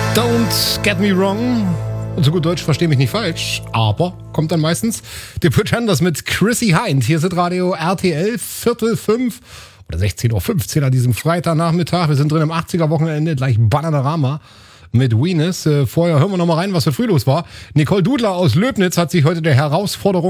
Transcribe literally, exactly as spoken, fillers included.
Don't get me wrong. Und so gut Deutsch, verstehe mich nicht falsch, aber kommt dann meistens The Pretenders mit Chrissy Hynde. Hier sind Radio R T L, Viertel fünf oder sechzehn Uhr fünfzehn an diesem Freitagnachmittag. Wir sind drin im achtziger-Wochenende, gleich Bananarama mit Venus. Äh, vorher hören wir noch mal rein, was für früh los war. Nicole Dudler aus Löbnitz hat sich heute der Herausforderung